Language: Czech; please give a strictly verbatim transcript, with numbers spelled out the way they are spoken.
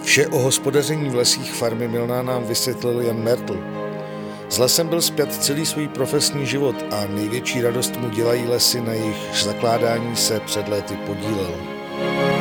Vše o hospodaření v lesích farmy Milná nám vysvětlil Jan Mertl. S lesem byl spjat celý svůj profesní život a největší radost mu dělají lesy, na jejich zakládání se před léty podílel.